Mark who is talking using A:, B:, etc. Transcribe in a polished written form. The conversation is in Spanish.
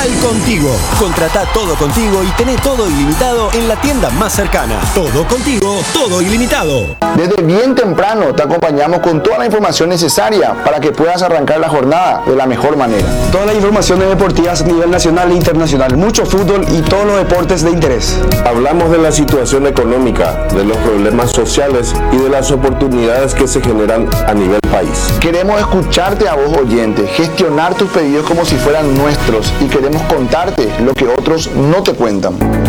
A: Total Contigo. Contratá Todo Contigo y tené todo ilimitado en la tienda más cercana. Todo Contigo, todo ilimitado.
B: Desde bien temprano te acompañamos con toda la información necesaria para que puedas arrancar la jornada de la mejor manera.
C: Todas las informaciones deportivas a nivel nacional e internacional, mucho fútbol y todos los deportes de interés.
D: Hablamos de la situación económica, de los problemas sociales y de las oportunidades que se generan a nivel país.
B: Queremos escucharte a vos, oyente, gestionar tus pedidos como si fueran nuestros y queremos contarte lo que otros no te cuentan.